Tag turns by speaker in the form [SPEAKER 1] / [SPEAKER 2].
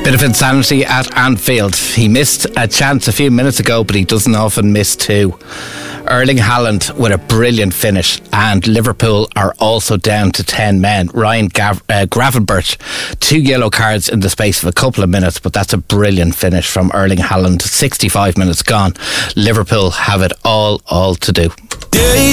[SPEAKER 1] Bit of insanity at Anfield. He missed a chance a few minutes ago, but he doesn't often miss two. Erling Haaland with a brilliant finish, and Liverpool are also down to 10 men. Ryan Gravenberch, 2 yellow cards in the space of a couple of minutes, but that's a brilliant finish from Erling Haaland. 65 minutes gone. Liverpool have it all to do.